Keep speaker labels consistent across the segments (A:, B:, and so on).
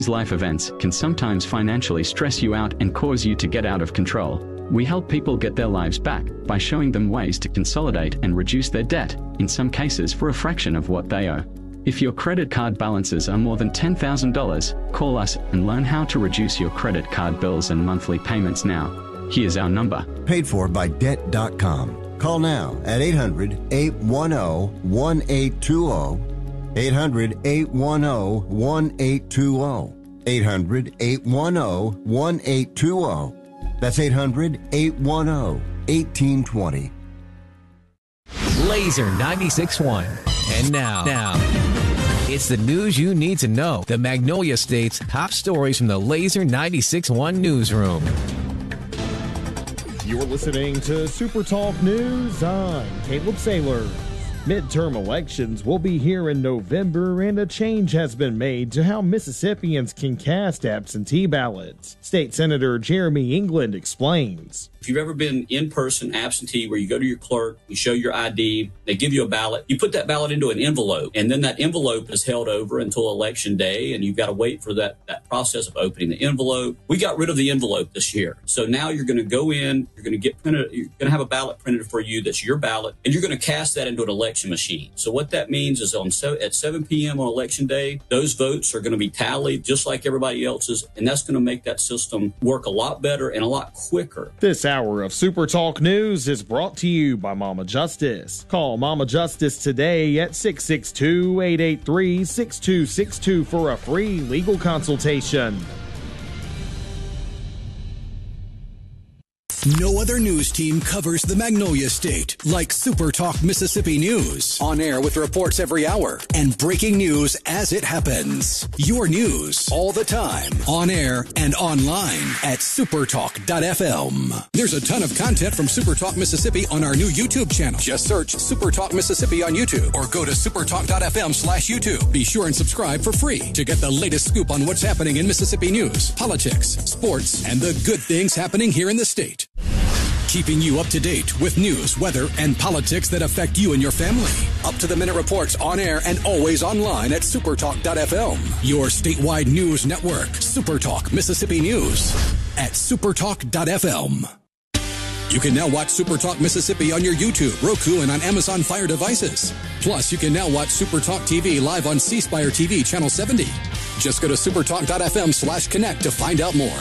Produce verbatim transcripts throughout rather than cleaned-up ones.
A: Life events can sometimes financially stress you out and cause you to get out of control. We help people get their lives back by showing them ways to consolidate and reduce their debt, in some cases for a fraction of what they owe. If your credit card balances are more than ten thousand dollars, call us and learn how to reduce your credit card bills and monthly payments now. Here's our number.
B: Paid for by debt dot com. Call now at eight hundred, eight one zero, one eight two zero. eight hundred, eight one zero, one eight two zero. eight hundred, eight one zero, one eight two zero. That's eight hundred, eight one zero, one eight two zero.
C: Laser ninety-six point one. And now, now, it's the news you need to know. The Magnolia State's top stories from the Laser ninety-six point one newsroom.
D: You're listening to Super Talk News. I'm Caleb Saylor. Midterm elections will be here in November, and a change has been made to how Mississippians can cast absentee ballots. State Senator Jeremy England explains.
E: If you've ever been in-person absentee where you go to your clerk, you show your I D, they give you a ballot, you put that ballot into an envelope, and then that envelope is held over until election day, and you've got to wait for that, that process of opening the envelope. We got rid of the envelope this year. So now you're going to go in, you're going to get printed, you're going to have a ballot printed for you that's your ballot, and you're going to cast that into an election machine. So what that means is on at seven p.m. on election day, those votes are going to be tallied just like everybody else's, and that's going to make that system work a lot better and a lot quicker.
D: This hour of Super Talk News is brought to you by Mama Justice. Call Mama Justice today at six six two, eight eight three, six two six two for a free legal consultation.
F: No other news team covers the Magnolia State like Super Talk Mississippi News. On air with reports every hour and breaking news as it happens. Your news all the time. On air and online at supertalk dot f m. There's a ton of content from Super Talk Mississippi on our new YouTube channel. Just search Super Talk Mississippi on YouTube or go to supertalk dot f m slash YouTube. Be sure and subscribe for free to get the latest scoop on what's happening in Mississippi news, politics, sports, and the good things happening here in the state. Keeping you up to date with news, weather, and politics that affect you and your family. Up-to-the-minute reports on air and always online at supertalk dot f m. Your statewide news network, Supertalk Mississippi News at supertalk dot f m. You can now watch Supertalk Mississippi on your YouTube, Roku, and on Amazon Fire devices. Plus, you can now watch Supertalk T V live on C Spire T V Channel seventy. Just go to supertalk dot f m slash connect to find out more.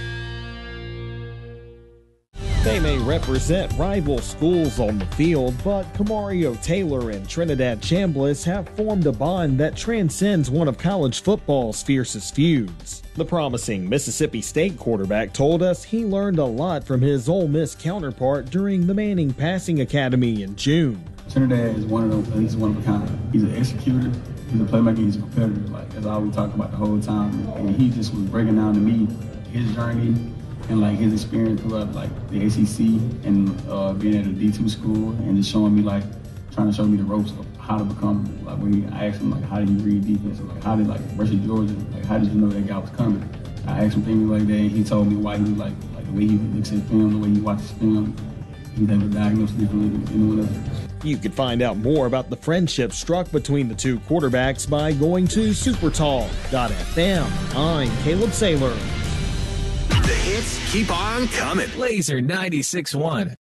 D: They may represent rival schools on the field, but Kamario Taylor and Trinidad Chambliss have formed a bond that transcends one of college football's fiercest feuds. The promising Mississippi State quarterback told us he learned a lot from his Ole Miss counterpart during the Manning Passing Academy in June.
G: Trinidad is one of those, he's one of a kind. He's an executor, he's a playmaker, he's a competitor. Like, that's all we talk about the whole time. And he just was breaking down to me his journey and like his experience throughout like the A C C and uh, being at a D two school and just showing me like, trying to show me the ropes of how to become, like when he, I asked him like, how did you read defense? Like how did like versus Georgia, like how did you know that guy was coming? I asked him things like that and he told me why he was like, like the way he looks at film, the way he watches film, he's able to diagnose differently than anyone else.
D: You can find out more about the friendship struck between the two quarterbacks by going to supertalk dot f m. I'm Caleb Saylor.
C: The hits keep on coming. Laser ninety-six point one.